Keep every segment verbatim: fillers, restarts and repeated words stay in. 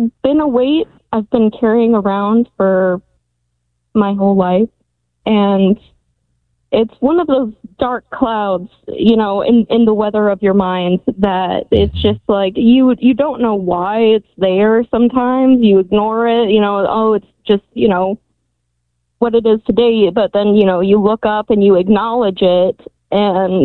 been a weight I've been carrying around for my whole life, and it's one of those dark clouds, you know, in, in the weather of your mind that it's just like you you don't know why it's there sometimes. You ignore it, you know, oh, it's just, you know, what it is today. But then, you know, you look up and you acknowledge it, and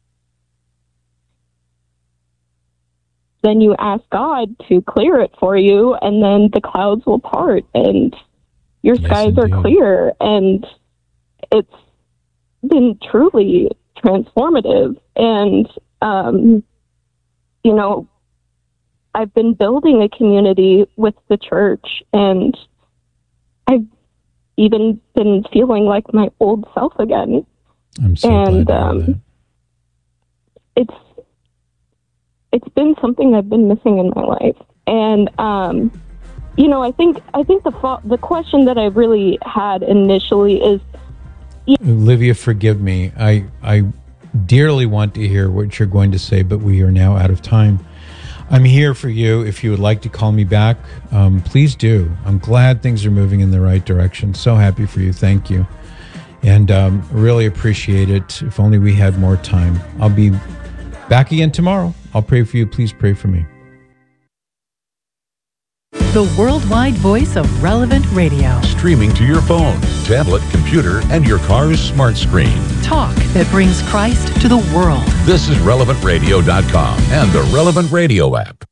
then you ask God to clear it for you, and then the clouds will part, and your Yes, skies indeed. are clear, and it's been truly transformative. And, um, you know, I've been building a community with the church, and I've even been feeling like my old self again. I'm so and, glad to hear um, that. It's, it's been something I've been missing in my life. And, um, you know, I think, I think the, fo- the question that I really had initially is, Olivia, forgive me. I I dearly want to hear what you're going to say, but we are now out of time. I'm here for you. If you would like to call me back, um, please do. I'm glad things are moving in the right direction. So happy for you. Thank you. And um, really appreciate it. If only we had more time. I'll be back again tomorrow. I'll pray for you. Please pray for me. The worldwide voice of Relevant Radio. Streaming to your phone, tablet, computer, and your car's smart screen. Talk that brings Christ to the world. This is relevant radio dot com and the Relevant Radio app.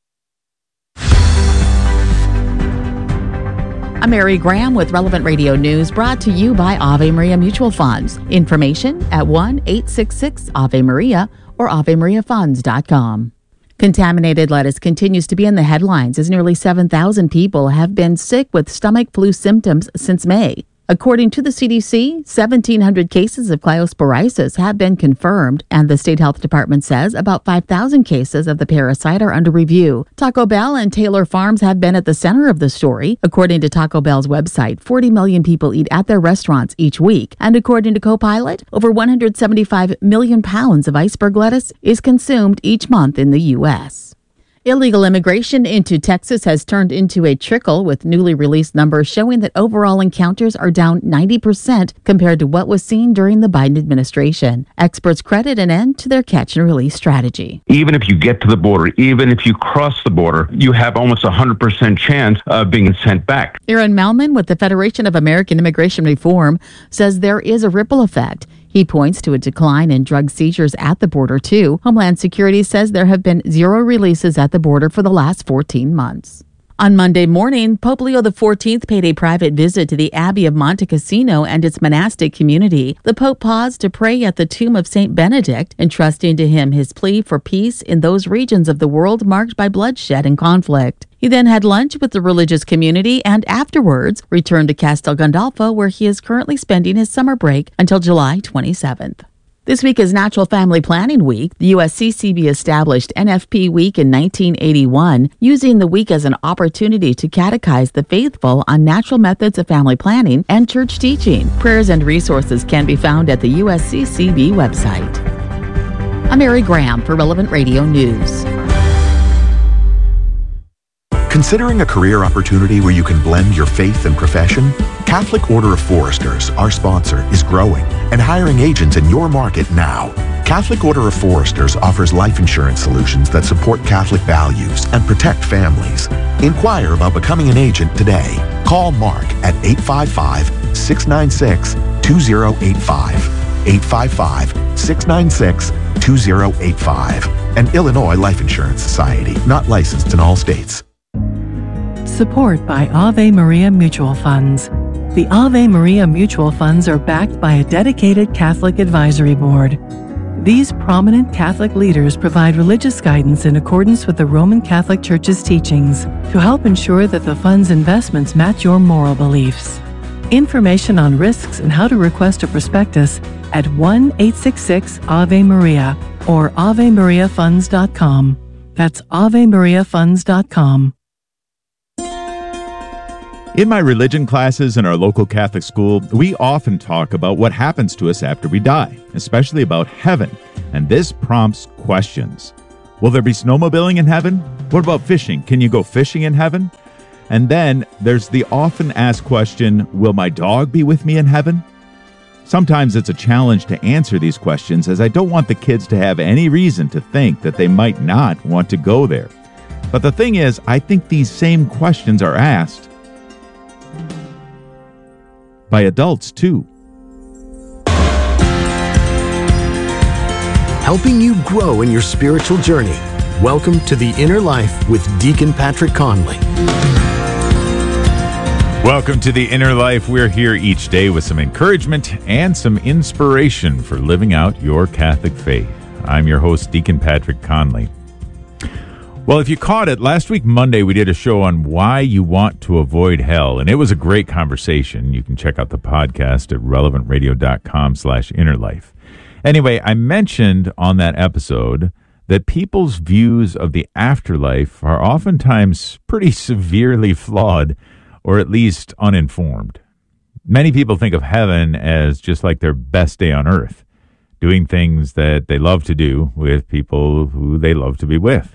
I'm Mary Graham with Relevant Radio News, brought to you by Ave Maria Mutual Funds. Information at one eight six six Ave Maria or ave maria funds dot com. Contaminated lettuce continues to be in the headlines as nearly seven thousand people have been sick with stomach flu symptoms since May. According to the C D C, seventeen hundred cases of Clostridium have been confirmed, and the state health department says about five thousand cases of the parasite are under review. Taco Bell and Taylor Farms have been at the center of the story. According to Taco Bell's website, forty million people eat at their restaurants each week, and according to Copilot, over one hundred seventy-five million pounds of iceberg lettuce is consumed each month in the U S Illegal immigration into Texas has turned into a trickle, with newly released numbers showing that overall encounters are down ninety percent compared to what was seen during the Biden administration. Experts credit an end to their catch-and-release strategy. Even if you get to the border, even if you cross the border, you have almost a one hundred percent chance of being sent back. Aaron Melman with the Federation of American Immigration Reform says there is a ripple effect. He points to a decline in drug seizures at the border, too. Homeland Security says there have been zero releases at the border for the last fourteen months. On Monday morning, Pope Leo the fourteenth paid a private visit to the Abbey of Monte Cassino and its monastic community. The Pope paused to pray at the tomb of Saint Benedict, entrusting to him his plea for peace in those regions of the world marked by bloodshed and conflict. He then had lunch with the religious community and afterwards returned to Castel Gandolfo, where he is currently spending his summer break until July twenty-seventh. This week is Natural Family Planning Week. The U S C C B established N F P Week in nineteen eighty-one, using the week as an opportunity to catechize the faithful on natural methods of family planning and church teaching. Prayers and resources can be found at the U S C C B website. I'm Mary Graham for Relevant Radio News. Considering a career opportunity where you can blend your faith and profession? Catholic Order of Foresters, our sponsor, is growing and hiring agents in your market now. Catholic Order of Foresters offers life insurance solutions that support Catholic values and protect families. Inquire about becoming an agent today. Call Mark at eight five five, six nine six, two zero eight five. eight five five, six nine six, two zero eight five. An Illinois Life Insurance Society, not licensed in all states. Support by Ave Maria Mutual Funds. The Ave Maria Mutual Funds are backed by a dedicated Catholic advisory board. These prominent Catholic leaders provide religious guidance in accordance with the Roman Catholic Church's teachings to help ensure that the fund's investments match your moral beliefs. Information on risks and how to request a prospectus at one eight six six Ave Maria or ave maria funds dot com. That's ave maria funds dot com. In my religion classes in our local Catholic school, we often talk about what happens to us after we die, especially about heaven. And this prompts questions. Will there be snowmobiling in heaven? What about fishing? Can you go fishing in heaven? And then there's the often asked question, will my dog be with me in heaven? Sometimes it's a challenge to answer these questions, as I don't want the kids to have any reason to think that they might not want to go there. But the thing is, I think these same questions are asked by adults too. Helping you grow in your spiritual journey. Welcome to The Inner Life with Deacon Patrick Conley. Welcome to The Inner Life. We're here each day with some encouragement and some inspiration for living out your Catholic faith. I'm your host, Deacon Patrick Conley. Well, if you caught it, last week Monday we did a show on why you want to avoid hell, and it was a great conversation. You can check out the podcast at relevantradio.com slash innerlife. Anyway, I mentioned on that episode that people's views of the afterlife are oftentimes pretty severely flawed, or at least uninformed. Many people think of heaven as just like their best day on earth, doing things that they love to do with people who they love to be with.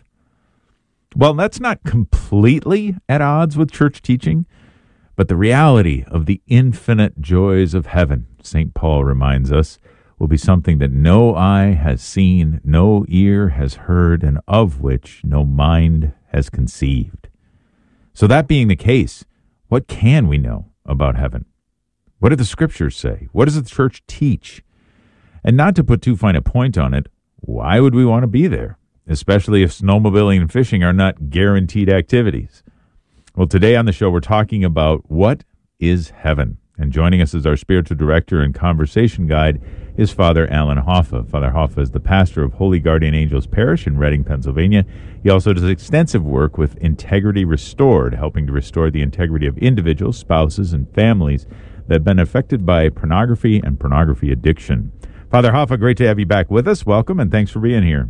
Well, that's not completely at odds with church teaching, but the reality of the infinite joys of heaven, Saint Paul reminds us, will be something that no eye has seen, no ear has heard, and of which no mind has conceived. So that being the case, what can we know about heaven? What do the scriptures say? What does the church teach? And not to put too fine a point on it, why would we want to be there? Especially if snowmobiling and fishing are not guaranteed activities. Well, today on the show, we're talking about what is heaven. And joining us as our spiritual director and conversation guide is Father Alan Hoffa. Father Hoffa is the pastor of Holy Guardian Angels Parish in Reading, Pennsylvania. He also does extensive work with Integrity Restored, helping to restore the integrity of individuals, spouses, and families that have been affected by pornography and pornography addiction. Father Hoffa, great to have you back with us. Welcome, and thanks for being here.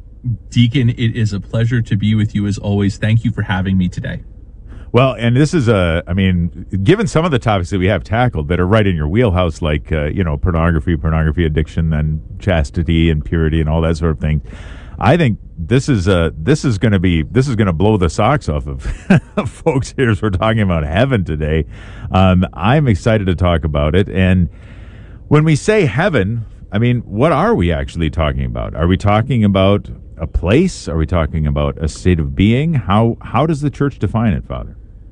Deacon, it is a pleasure to be with you as always. Thank you for having me today. Well, and this is a, I mean, given some of the topics that we have tackled that are right in your wheelhouse, like, uh, you know, pornography, pornography addiction, and chastity and purity and all that sort of thing, I think this is uh, this is going to be, this is going to blow the socks off of folks here as we're talking about heaven today. Um, I'm excited to talk about it. And when we say heaven, I mean, what are we actually talking about? Are we talking about a place? Are we talking about a state of being? How how does the church define it, Father?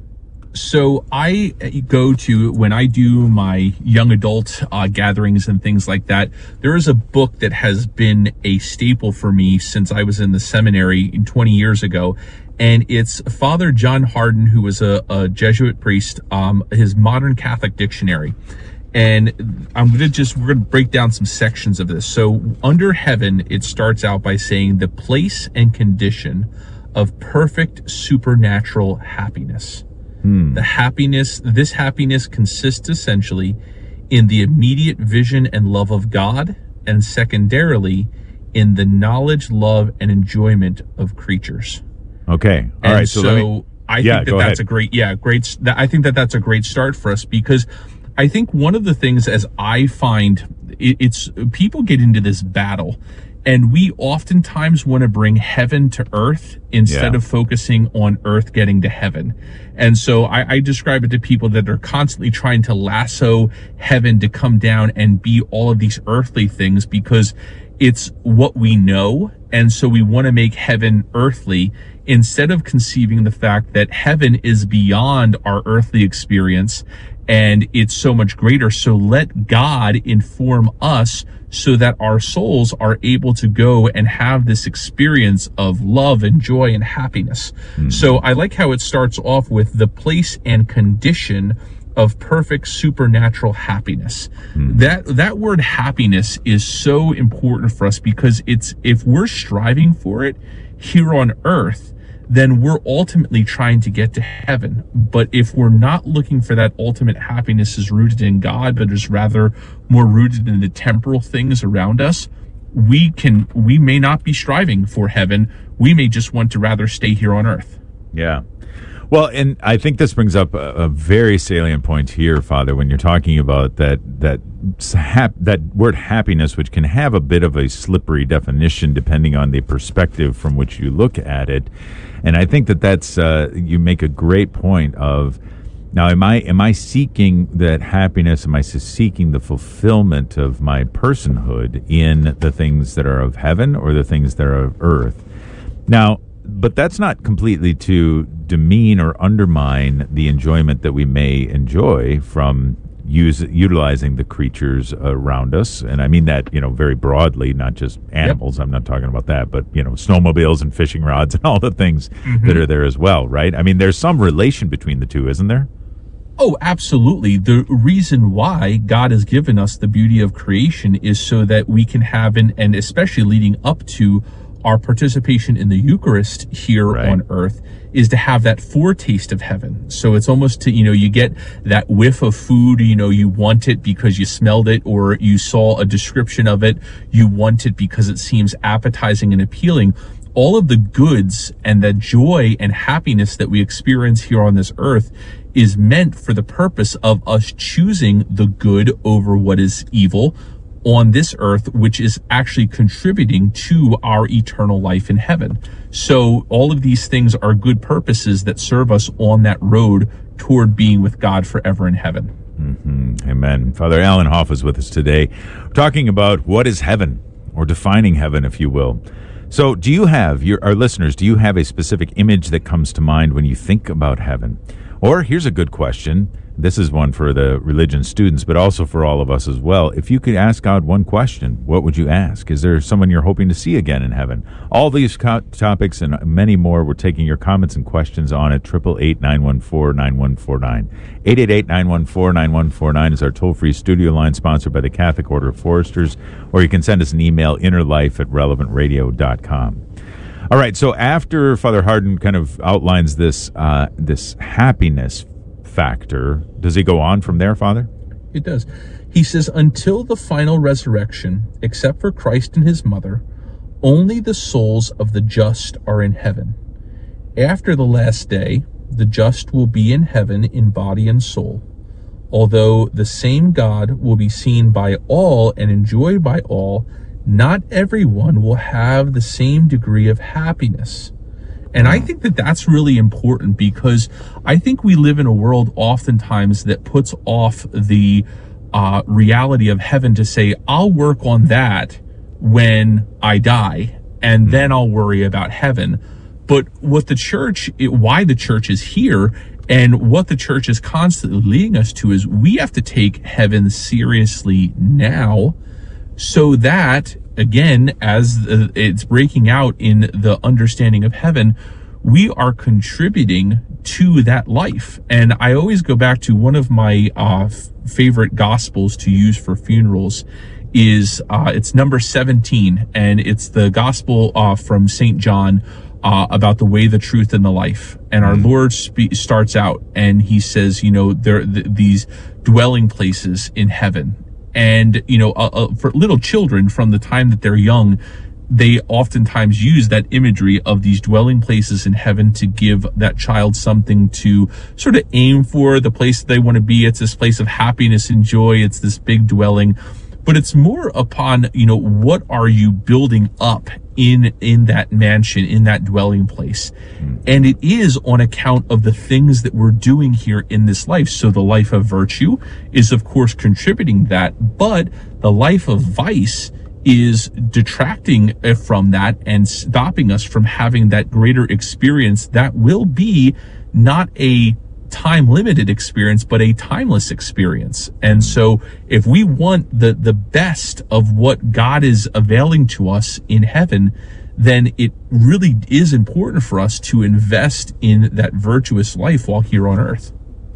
So I go to, when I do my young adult uh, gatherings and things like that, there is a book that has been a staple for me since I was in the seminary twenty years ago. And it's Father John Hardon, who was a, a Jesuit priest, um, his Modern Catholic Dictionary. And I'm going to just, we're going to break down some sections of this. So under heaven, it starts out by saying the place and condition of perfect supernatural happiness. Hmm. The happiness, this happiness consists essentially in the immediate vision and love of God, and secondarily in the knowledge, love, and enjoyment of creatures. Okay. All and right. So, so let me, I yeah, think that go that's ahead. a great, yeah, great. I think that that's a great start for us, because I think one of the things, as I find, it, it's people get into this battle, and we oftentimes want to bring heaven to earth instead Yeah. of focusing on earth getting to heaven. And so I, I describe it to people that are constantly trying to lasso heaven to come down and be all of these earthly things, because it's what we know. And so we want to make heaven earthly instead of conceiving the fact that heaven is beyond our earthly experience and it's so much greater. So let God inform us so that our souls are able to go and have this experience of love and joy and happiness. Mm. So I like how it starts off with the place and condition of perfect supernatural happiness. Mm. That that word happiness is so important for us, because it's, if we're striving for it here on earth, then we're ultimately trying to get to heaven. But if we're not looking for that ultimate happiness is rooted in God, but is rather more rooted in the temporal things around us, we can, we may not be striving for heaven. We may just want to rather stay here on earth. Yeah. Well, and I think this brings up a, a very salient point here, Father, when you're talking about that that hap- that word happiness, which can have a bit of a slippery definition depending on the perspective from which you look at it. And I think that that's uh, you make a great point of, now, am I am I seeking that happiness? Am I seeking the fulfillment of my personhood in the things that are of heaven or the things that are of earth? Now, but that's not completely to demean or undermine the enjoyment that we may enjoy from use, utilizing the creatures around us. And I mean that, you know, very broadly, not just animals. Yep. I'm not talking about that, but, you know, snowmobiles and fishing rods and all the things mm-hmm. that are there as well, right? I mean, there's some relation between the two, isn't there? Oh, absolutely. The reason why God has given us the beauty of creation is so that we can have, an, and especially leading up to our participation in the Eucharist here right. on earth, is to have that foretaste of heaven. So it's almost to, you know, you get that whiff of food, you know, you want it because you smelled it or you saw a description of it. You want it because it seems appetizing and appealing. All of the goods and the joy and happiness that we experience here on this earth is meant for the purpose of us choosing the good over what is evil on this earth, which is actually contributing to our eternal life in heaven. So all of these things are good purposes that serve us on that road toward being with God forever in heaven. Mm-hmm. Amen. Father Alan Hoff is with us today, talking about what is heaven, or defining heaven, if you will. So do you have, your, our listeners, do you have a specific image that comes to mind when you think about heaven? Or here's a good question. This is one for the religion students, but also for all of us as well. If you could ask God one question, what would you ask? Is there someone you're hoping to see again in heaven? All these co- topics and many more, we're taking your comments and questions on at eight eight eight, nine one four, nine one four nine. eight eight eight, nine one four, nine one four nine is our toll-free studio line, sponsored by the Catholic Order of Foresters. Or you can send us an email, innerlife at relevant radio dot com. All right, so after Father Hardon kind of outlines this uh, this happiness factor, does he go on from there, Father? It does. He says, until the final resurrection, except for Christ and his mother, only the souls of the just are in heaven. After the last day, the just will be in heaven in body and soul. Although the same God will be seen by all and enjoyed by all, not everyone will have the same degree of happiness. And I think that that's really important, because I think we live in a world oftentimes that puts off the uh, reality of heaven to say, I'll work on that when I die, and then I'll worry about heaven. But what the church, it, why the church is here, and what the church is constantly leading us to, is we have to take heaven seriously now, so that, again, as it's breaking out in the understanding of heaven, we are contributing to that life. And I always go back to one of my uh, f- favorite gospels to use for funerals is, uh, it's number seventeen, and it's the gospel uh, from Saint John uh, about the way, the truth, and the life. And our Lord spe- starts out and he says, you know, there th- these dwelling places in heaven. And, you know, uh, uh, for little children, from the time that they're young, they oftentimes use that imagery of these dwelling places in heaven to give that child something to sort of aim for, the place that they want to be. It's this place of happiness and joy. It's this big dwelling. But it's more upon, you know, what are you building up in, in that mansion, in that dwelling place? Mm. And it is on account of the things that we're doing here in this life. So the life of virtue is, of course, contributing that, but the life of vice is detracting from that and stopping us from having that greater experience that will be not a time limited experience, but a timeless experience. And so if we want the, the best of what God is availing to us in heaven, then it really is important for us to invest in that virtuous life while here on earth.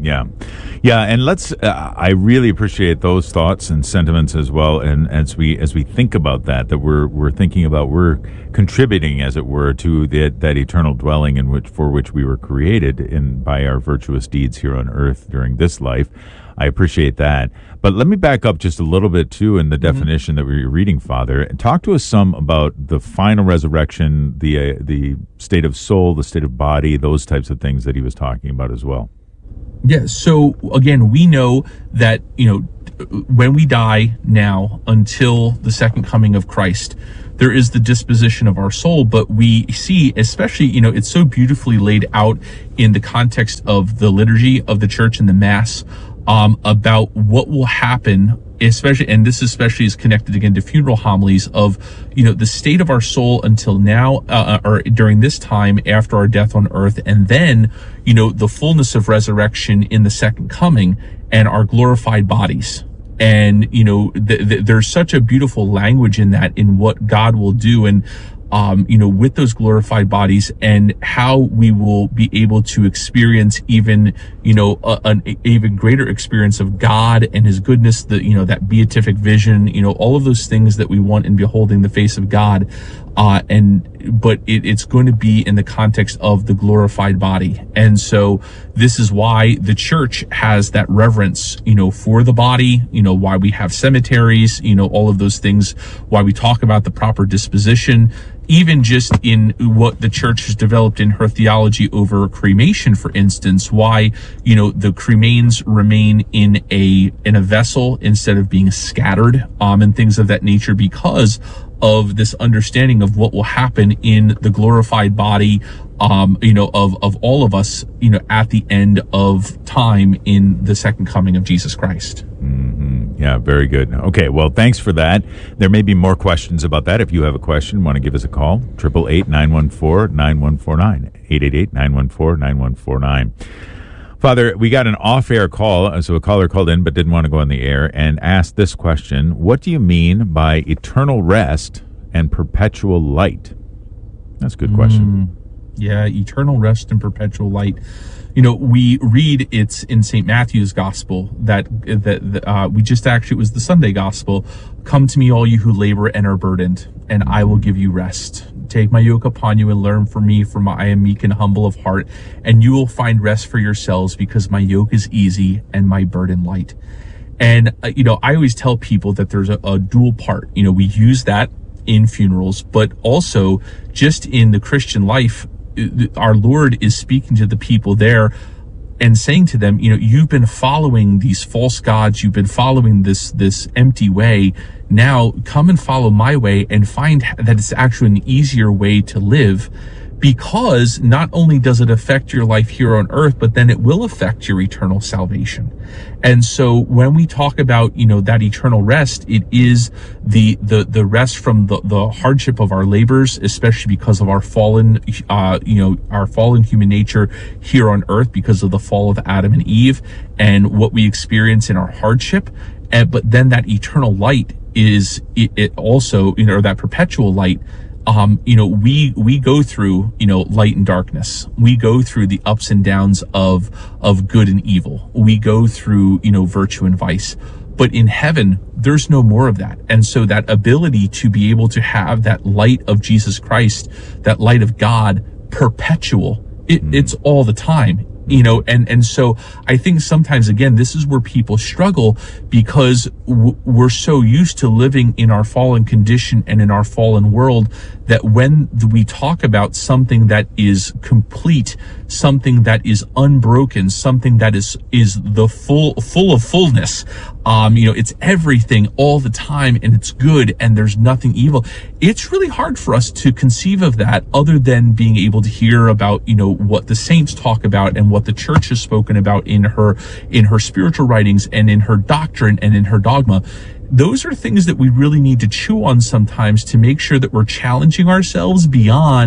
Yeah. Yeah. And let's, uh, I really appreciate those thoughts and sentiments as well. And as we, as we think about that, that we're, we're thinking about, we're contributing, as it were, to the, that eternal dwelling in which, for which we were created in, by our virtuous deeds here on earth during this life. I appreciate that. But let me back up just a little bit, too, in the mm-hmm. definition that we were reading, Father. Talk to us some about the final resurrection, the uh, the state of soul, the state of body, those types of things that he was talking about as well. Yeah, so, again, we know that, you know, when we die now until the second coming of Christ, there is the disposition of our soul, but we see, especially, you know, it's so beautifully laid out in the context of the liturgy of the church and the Mass, Um, about what will happen, especially, and this especially is connected again to funeral homilies of, you know, the state of our soul until now, uh, or during this time after our death on earth, and then, you know, the fullness of resurrection in the second coming and our glorified bodies. And, you know, th- th- there's such a beautiful language in that, in what God will do. And, Um, you know, with those glorified bodies, and how we will be able to experience even, you know, a, an a even greater experience of God and his goodness, the, you know, that beatific vision, you know, all of those things that we want in beholding the face of God. Uh, and, but it, it's going to be in the context of the glorified body. And so this is why the church has that reverence, you know, for the body, you know, why we have cemeteries, you know, all of those things, why we talk about the proper disposition, even just in what the church has developed in her theology over cremation, for instance, why, you know, the cremains remain in a, in a vessel instead of being scattered, um, and things of that nature, because of this understanding of what will happen in the glorified body, um, you know, of, of all of us, you know, at the end of time in the second coming of Jesus Christ. Mm-hmm. Yeah, very good. Okay, well, thanks for that. There may be more questions about that. If you have a question, want to give us a call, eight eight eight, nine one four, nine one four nine, eight eight eight, nine one four, nine one four nine. Father, we got an off-air call, so a caller called in but didn't want to go on the air and asked this question: what do you mean by eternal rest and perpetual light? That's a good question. Mm, yeah, eternal rest and perpetual light. You know, we read it's in Saint Matthew's Gospel that that uh, we just actually, it was the Sunday Gospel. Come to me, all you who labor and are burdened, and I will give you rest. Take my yoke upon you and learn from me, for I am meek and humble of heart, and you will find rest for yourselves, because my yoke is easy and my burden light. And, uh, you know, I always tell people that there's a, a dual part. You know, we use that in funerals, but also just in the Christian life, our Lord is speaking to the people there and saying to them, you know, you've been following these false gods, you've been following this this empty way. Now come and follow my way and find that it's actually an easier way to live, because not only does it affect your life here on earth, but then it will affect your eternal salvation. And so when we talk about, you know, that eternal rest, it is the the the rest from the the hardship of our labors, especially because of our fallen uh you know our fallen human nature here on earth, because of the fall of Adam and Eve and what we experience in our hardship. And but then that eternal light is it, it also, you know, or that perpetual light. Um, you know, we, we go through, you know, light and darkness. We go through the ups and downs of, of good and evil. We go through, you know, virtue and vice. But in heaven, there's no more of that. And so that ability to be able to have that light of Jesus Christ, that light of God, perpetual, it, it's all the time. You know, and, and so I think sometimes, again, this is where people struggle, because w- we're so used to living in our fallen condition and in our fallen world, that when we talk about something that is complete, something that is unbroken, something that is, is the full, full of fullness, um, you know, it's everything all the time, and it's good, and there's nothing evil. It's really hard for us to conceive of that, other than being able to hear about, you know, what the saints talk about and what the church has spoken about in her, in her spiritual writings and in her doctrine and in her dogma. Those are things that we really need to chew on sometimes, to make sure that we're challenging ourselves beyond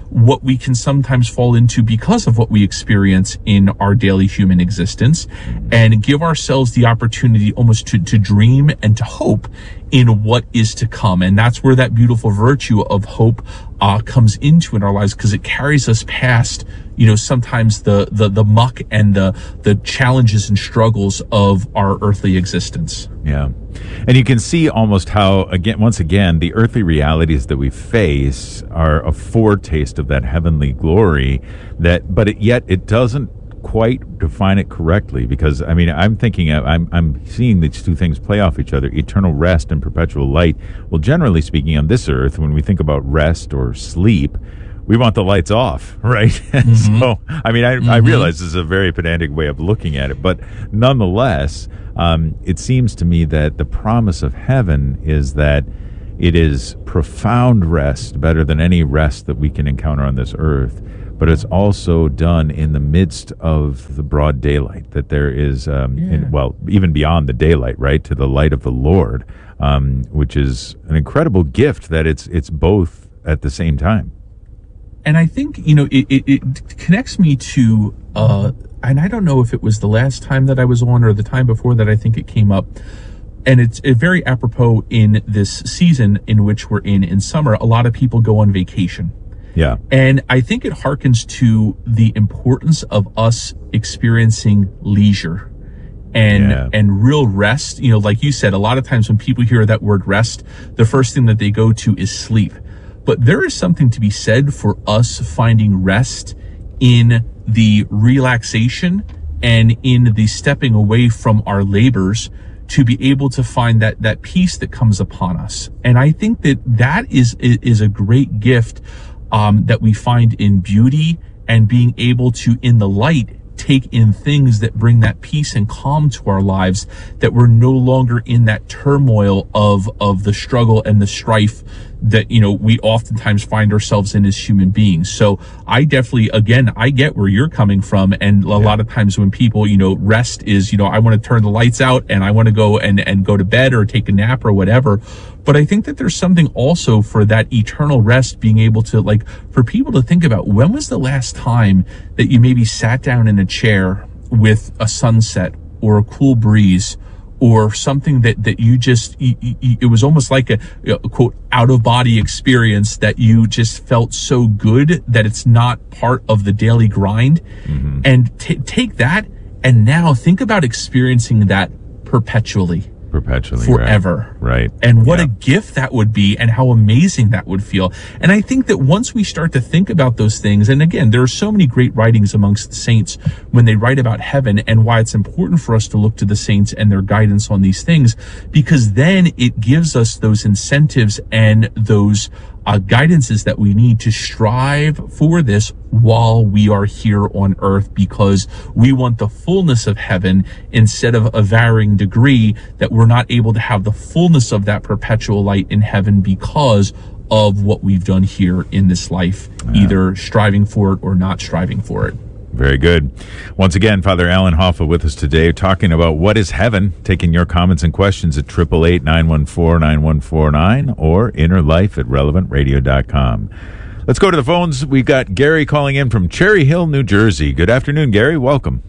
what we can sometimes fall into because of what we experience in our daily human existence, and give ourselves the opportunity almost to, to dream and to hope in what is to come. And that's where that beautiful virtue of hope uh, comes into in our lives, because it carries us past, you know, sometimes the, the, the muck and the, the challenges and struggles of our earthly existence. Yeah. And you can see almost how, again, once again, the earthly realities that we face are a foretaste of that heavenly glory, that, but it, yet it doesn't quite define it correctly, because I mean I'm thinking I'm I'm seeing these two things play off each other, eternal rest and perpetual light. Well, generally speaking, on this earth, when we think about rest or sleep, we want the lights off, right? Mm-hmm. So I mean I, mm-hmm. I realize this is a very pedantic way of looking at it, but nonetheless, um, it seems to me that the promise of heaven is that it is profound rest, better than any rest that we can encounter on this earth. But it's also done in the midst of the broad daylight, that there is, um, yeah. in, well, even beyond the daylight, right, to the light of the Lord, um, which is an incredible gift that it's it's both at the same time. And I think, you know, it, it, it connects me to, uh, and I don't know if it was the last time that I was on or the time before that I think it came up, and it's it very apropos in this season in which we're in, in summer. A lot of people go on vacation. Yeah. And I think it harkens to the importance of us experiencing leisure and yeah. and real rest. You know, like you said, a lot of times when people hear that word rest, the first thing that they go to is sleep. But there is something to be said for us finding rest in the relaxation and in the stepping away from our labors to be able to find that that peace that comes upon us. And I think that that is is a great gift Um, that we find in beauty, and being able to, in the light, take in things that bring that peace and calm to our lives, that we're no longer in that turmoil of, of the struggle and the strife that, you know, we oftentimes find ourselves in as human beings. So I definitely, again, I get where you're coming from. And a yeah. lot of times when people, you know, rest is, you know, I want to turn the lights out and I want to go and, and go to bed or take a nap or whatever. But I think that there's something also for that eternal rest, being able to, like, for people to think about, when was the last time that you maybe sat down in a chair with a sunset or a cool breeze, or something that, that you just, you, you, it was almost like a, a quote, out of body experience, that you just felt so good that it's not part of the daily grind. Mm-hmm. And t- take that and now think about experiencing that perpetually. Perpetually. Forever. Right. right. And what yeah. a gift that would be, and how amazing that would feel. And I think that once we start to think about those things, and again, there are so many great writings amongst the saints when they write about heaven, and why it's important for us to look to the saints and their guidance on these things, because then it gives us those incentives and those uh, guidances that we need to strive for this while we are here on earth, because we want the fullness of heaven instead of a varying degree, that we're not able to have the fullness of that perpetual light in heaven because of what we've done here in this life, yeah. either striving for it or not striving for it. Very good. Once again, Father Alan Hoffa with us today, talking about what is heaven, taking your comments and questions at eight eight eight, nine one four, nine one four nine or innerlife at relevant radio dot com. Let's go to the phones. We've got Gary calling in from Cherry Hill, New Jersey. Good afternoon, Gary. Welcome.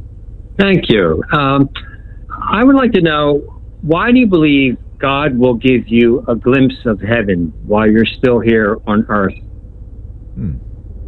Thank you. Um, I would like to know, why do you believe God will give you a glimpse of heaven while you're still here on earth? Hmm.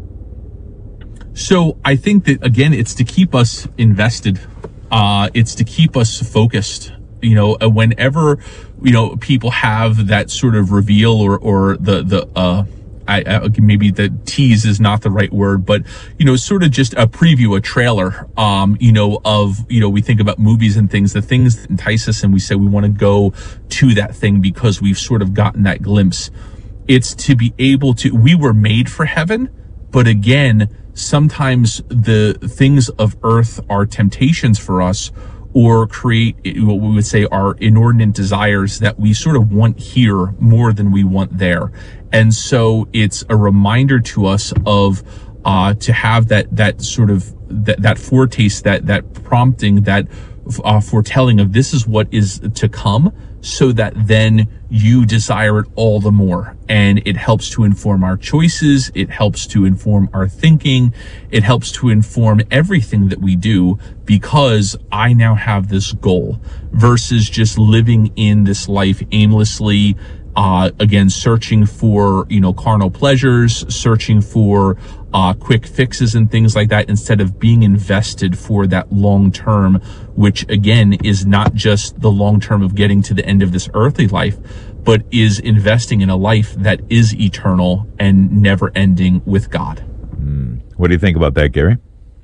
So I think that, again, it's to keep us invested. Uh, it's to keep us focused. You know, whenever, you know, people have that sort of reveal or, or the, the, uh, I, I, maybe the tease is not the right word, but, you know, sort of just a preview, a trailer, um, you know, of, you know, we think about movies and things, the things that entice us, and we say we want to go to that thing because we've sort of gotten that glimpse. It's to be able to, we were made for heaven, but again, sometimes the things of earth are temptations for us, or create what we would say are inordinate desires that we sort of want here more than we want there. And so it's a reminder to us of uh to have that that sort of that, that foretaste, that that prompting, that uh, foretelling of this is what is to come, so that then you desire it all the more. And it helps to inform our choices. It helps to inform our thinking. It helps to inform everything that we do, because I now have this goal versus just living in this life aimlessly. Uh, again, searching for, you know, carnal pleasures, searching for uh, quick fixes and things like that, instead of being invested for that long term, which again is not just the long term of getting to the end of this earthly life, but is investing in a life that is eternal and never ending with God. Mm. What do you think about that, Gary?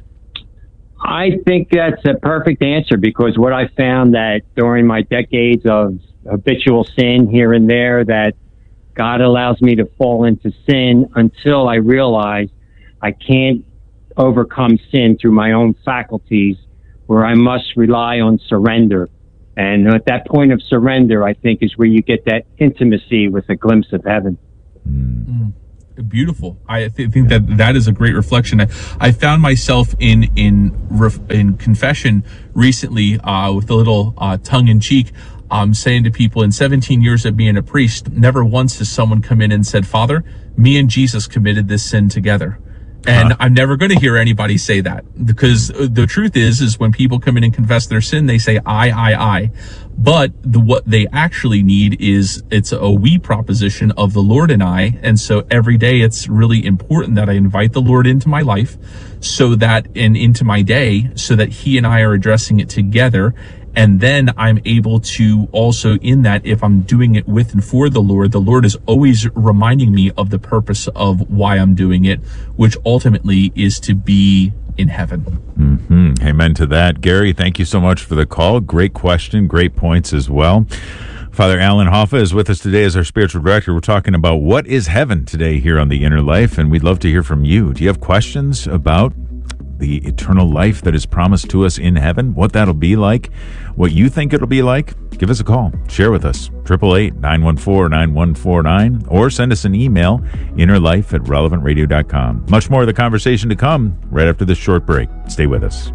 I think that's a perfect answer, because what I found that during my decades of habitual sin here and there, that God allows me to fall into sin until I realize I can't overcome sin through my own faculties, where I must rely on surrender. And at that point of surrender, I think, is where you get that intimacy with a glimpse of heaven. Mm. Beautiful. I th- think that that is a great reflection. I, I found myself in in ref- in confession recently, uh, with a little uh, tongue in cheek, um, saying to people, in seventeen years of being a priest, never once has someone come in and said, "Father, me and Jesus committed this sin together." And huh. I'm never going to hear anybody say that, because the truth is, is when people come in and confess their sin, they say, I, I, I. But the, what they actually need is, it's a we proposition of the Lord and I. And so every day it's really important that I invite the Lord into my life, so that, and into my day, so that he and I are addressing it together. And then I'm able to also, in that, if I'm doing it with and for the Lord, the Lord is always reminding me of the purpose of why I'm doing it, which ultimately is to be in heaven. Mm-hmm. Amen to that. Gary, thank you so much for the call. Great question. Great points as well. Father Alan Hoffa is with us today as our spiritual director. We're talking about what is heaven today here on The Inner Life, and we'd love to hear from you. Do you have questions about the eternal life that is promised to us in heaven, what that'll be like, what you think it'll be like? Give us a call. Share with us. eight eight eight, nine one four, nine one four nine, or send us an email, innerlife at relevant radio dot com. Much more of the conversation to come right after this short break. Stay with us.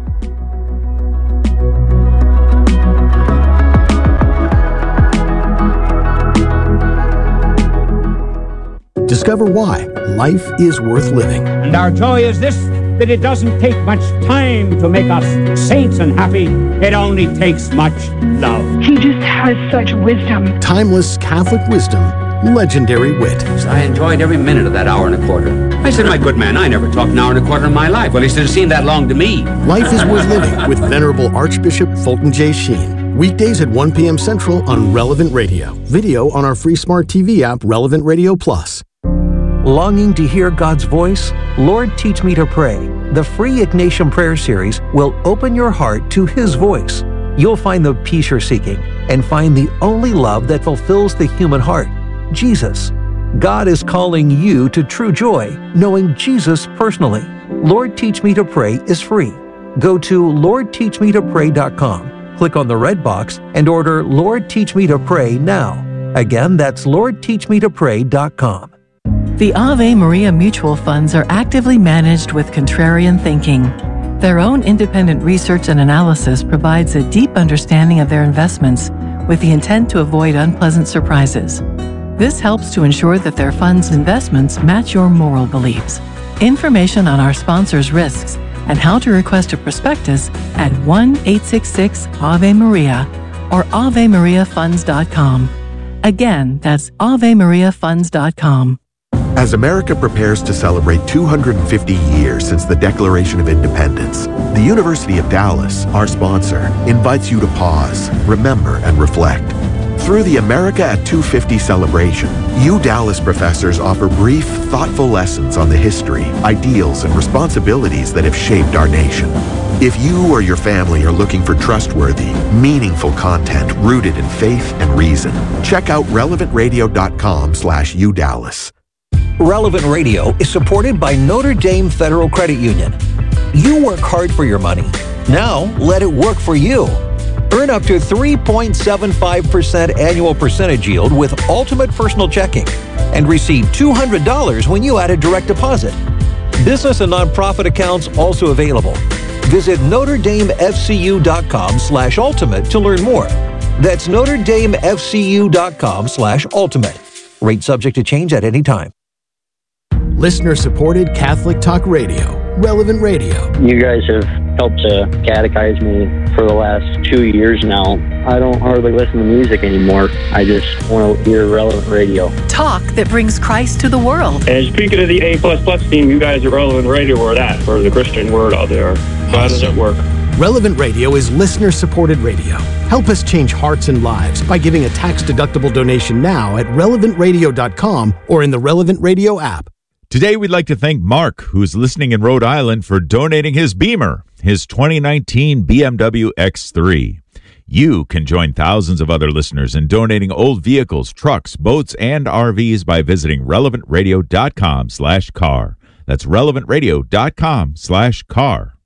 Discover why life is worth living. And our joy is this, that it doesn't take much time to make us saints and happy. It only takes much love. He just has such wisdom. Timeless Catholic wisdom, legendary wit. I enjoyed every minute of that hour and a quarter. I said, my good man, I never talked an hour and a quarter in my life. Well, he should have seemed that long to me. Life is worth living with Venerable Archbishop Fulton J. Sheen. Weekdays at one p.m. Central on Relevant Radio. Video on our free smart T V app, Relevant Radio Plus. Longing to hear God's voice? Lord, Teach Me to Pray. The free Ignatian Prayer Series will open your heart to His voice. You'll find the peace you're seeking and find the only love that fulfills the human heart, Jesus. God is calling you to true joy, knowing Jesus personally. Lord, Teach Me to Pray is free. Go to lord teach me to pray dot com, click on the red box, and order Lord, Teach Me to Pray now. Again, that's lord teach me to pray dot com. The Ave Maria mutual funds are actively managed with contrarian thinking. Their own independent research and analysis provides a deep understanding of their investments with the intent to avoid unpleasant surprises. This helps to ensure that their funds' investments match your moral beliefs. Information on our sponsors' risks and how to request a prospectus at one eight six six Ave Maria or ave maria funds dot com. Again, that's ave maria funds dot com. As America prepares to celebrate two hundred fifty years since the Declaration of Independence, the University of Dallas, our sponsor, invites you to pause, remember, and reflect. Through the America at two fifty celebration, you Dallas professors offer brief, thoughtful lessons on the history, ideals, and responsibilities that have shaped our nation. If you or your family are looking for trustworthy, meaningful content rooted in faith and reason, check out relevant radio dot com slash u dallas. Relevant Radio is supported by Notre Dame Federal Credit Union. You work hard for your money. Now, let it work for you. Earn up to three point seven five percent annual percentage yield with Ultimate Personal Checking and receive two hundred dollars when you add a direct deposit. Business and nonprofit accounts also available. Visit notre dame f c u dot com slash ultimate to learn more. That's Notre Dame F C U dot com slash ultimate. Rate subject to change at any time. Listener-supported Catholic Talk Radio. Relevant Radio. You guys have helped to catechize me for the last two years now. I don't hardly listen to music anymore. I just want to hear Relevant Radio. Talk that brings Christ to the world. And speaking of the A plus plus team, you guys at Relevant Radio are that for the Christian word out there. How does it work? Relevant Radio is listener-supported radio. Help us change hearts and lives by giving a tax-deductible donation now at relevant radio dot com or in the Relevant Radio app. Today, we'd like to thank Mark, who's listening in Rhode Island, for donating his Beamer, his twenty nineteen B M W X three. You can join thousands of other listeners in donating old vehicles, trucks, boats, and R Vs by visiting relevant radio dot com slash car. That's relevant radio dot com slash car.